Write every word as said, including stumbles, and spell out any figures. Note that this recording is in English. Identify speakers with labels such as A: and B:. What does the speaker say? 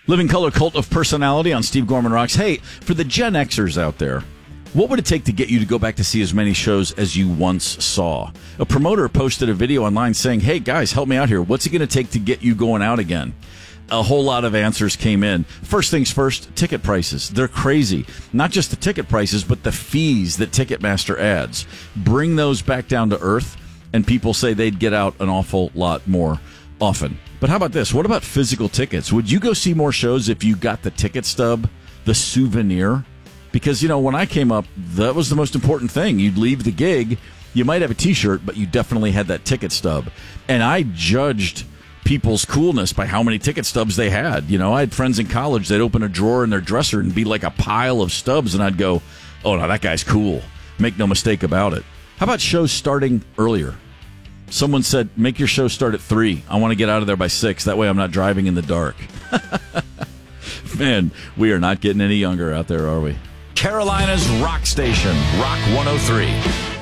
A: Living Color Cult of Personality on Steve Gorman Rocks. Hey, for the Gen Xers out there, what would it take to get you to go back to see as many shows as you once saw? A promoter posted a video online saying, hey, guys, help me out here. What's it going to take to get you going out again? A whole lot of answers came in. First things first, ticket prices. They're crazy. Not just the ticket prices, but the fees that Ticketmaster adds. Bring those back down to earth, and people say they'd get out an awful lot more often. But how about this? What about physical tickets? Would you go see more shows if you got the ticket stub, the souvenir? Because, you know, when I came up, that was the most important thing. You'd leave the gig, you might have a T-shirt, but you definitely had that ticket stub. And I judged people's coolness by how many ticket stubs they had. You know, I had friends in college, they'd open a drawer in their dresser and be like a pile of stubs, and I'd go, oh, no, that guy's cool. Make no mistake about it. How about shows starting earlier? Someone said, make your show start at three. I want to get out of there by six. That way I'm not driving in the dark. Man, we are not getting any younger out there, are we? Carolina's Rock Station, Rock one oh three.